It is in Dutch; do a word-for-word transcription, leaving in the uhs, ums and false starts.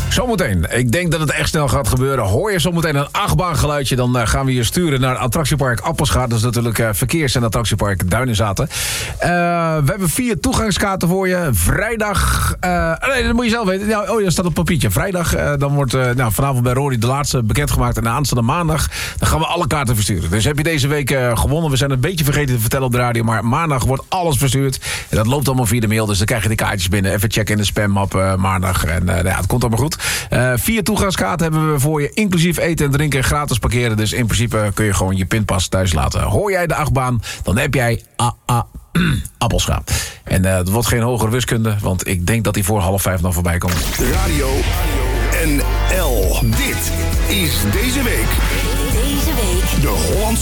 Zometeen, ik denk dat het echt snel gaat gebeuren. Hoor je zometeen een achtbaangeluidje, dan uh, gaan we je sturen naar attractiepark Appelschaat. Dat is natuurlijk uh, verkeers- en attractiepark Duinenzaten. Uh, we hebben vier toegangskaarten voor je. Vrijdag, uh, nee, dat moet je zelf weten. Ja, oh, dat staat op papiertje. Vrijdag, uh, dan wordt uh, nou, vanavond bij Rory de laatste bekendgemaakt. En de aanstaande maandag, dan gaan we alle kaarten versturen. Dus heb je deze week uh, gewonnen. We zijn het een beetje vergeten te vertellen op de radio, maar maandag wordt alles verstuurd. En dat loopt allemaal via de mail, dus dan krijg je die kaartjes binnen. Even checken in de spammap uh, maandag. En uh, ja, het komt allemaal goed. Uh, vier toegangskaarten hebben we voor je, inclusief eten en drinken, gratis parkeren. Dus in principe kun je gewoon je pinpas thuis laten. Hoor jij de achtbaan, dan heb jij A A Appelschaat. En uh, het wordt geen hogere wiskunde, want ik denk dat hij voor half vijf nog voorbij komt. Radio N L. Dit is deze week. Deze week. De Hollandse